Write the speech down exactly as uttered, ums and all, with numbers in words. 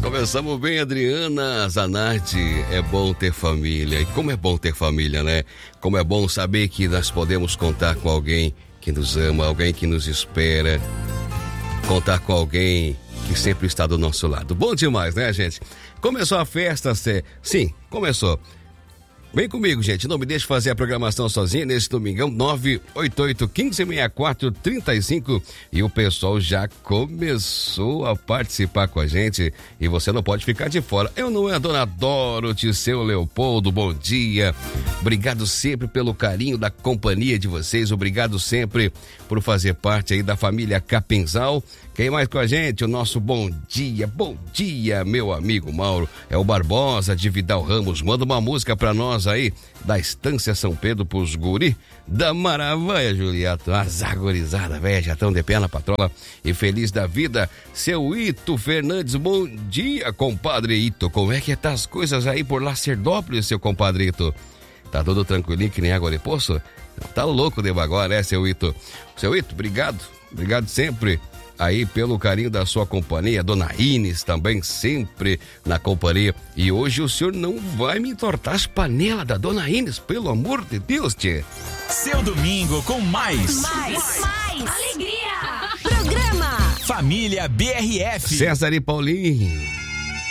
Começamos bem, Adriana Zanardi. É bom ter família. E como é bom ter família, né? Como é bom saber que nós podemos contar com alguém que nos ama, alguém que nos espera, contar com alguém que sempre está do nosso lado. Bom demais, né, gente? Começou a festa, cê... sim, começou. Vem comigo, gente, não me deixe fazer a programação sozinho nesse domingão, nove oito oito, um cinco, seis quatro, três cinco, e o pessoal já começou a participar com a gente e você não pode ficar de fora. Eu não é a dona Dorothy, seu Leopoldo, bom dia, obrigado sempre pelo carinho da companhia de vocês, obrigado sempre por fazer parte aí da família Capinzal. Quem mais com a gente? O nosso bom dia, bom dia, meu amigo Mauro, é o Barbosa de Vidal Ramos, manda uma música pra nós aí, da Estância São Pedro pros guri da Maravilha, Julieta, as agorizada, velho, já estão de pé na patrola e feliz da vida. Seu Ito Fernandes, bom dia, compadre Ito, como é que tá as coisas aí por Lacerdópolis, seu compadre Ito? Tá tudo tranquilinho que nem água de poço? Tá louco de agora, é, seu Ito? Seu Ito, obrigado, obrigado sempre aí pelo carinho da sua companhia, Dona Ines também sempre na companhia. E hoje o senhor não vai me entortar as panelas da Dona Ines, pelo amor de Deus, tchê. Seu domingo com mais. Mais, mais alegria. Programa Família B R F. César e Paulinho.